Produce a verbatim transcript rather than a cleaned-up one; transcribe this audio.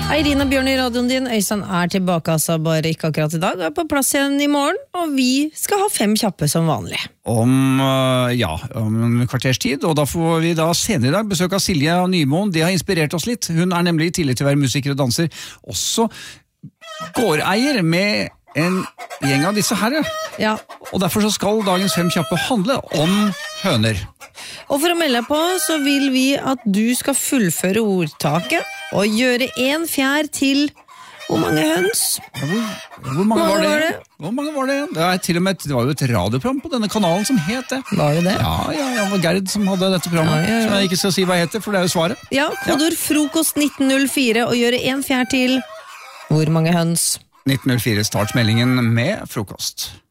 Eirin og Bjørn i radioen din. Øystein er tilbake, altså bare ikke akkurat i dag. Er på plass igjen i morgen, og vi skal ha fem kjappe som vanlig. Om, ja, om en kvarters tid, og da får vi da senere i dag besøk av Silje Nymoen. Det har inspirert oss litt. Hun er nemlig i tillegg til å være musiker og danser, også gårdeier med en gjeng av disse her. Ja. Og derfor så skal dagens fem kjappe handle om høner. Og for å melde deg på, så vil vi at du skal fullføre ordtaket og gjøre en fjær til hvor mange høns? Ja, hvor, hvor mange var det? var det? Hvor mange var det? Det, er til og med, det var jo et radioprogram på denne kanalen som het det. Var det det? Ja, ja, ja, det var Gerd som hadde dette programmet, ja, ja, ja. Som jeg ikke skal si hva heter, for det er jo svaret. Ja, kodord ja. Frokost nitten null fire og gjøre en fjær til hvor mange høns? nitten null fire startsmeldingen med frokost.